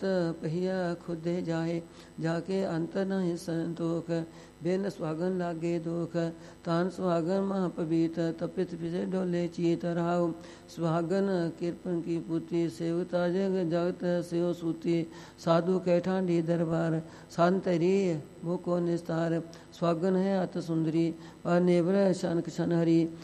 पहिया खुदे जाए जाके अंत नहीं संतोख बिन सुहागन लागे दोख तान सुहागन महापबीत तपित पिसे डोले चीत राव सुहागन किरपन की पुती सेवता जग जगत सेव सूती साधु कैठांडी दरबार शांतरी मुको निस्तार सुहागन है अत सुंदरी और नेवर शनक शन हरी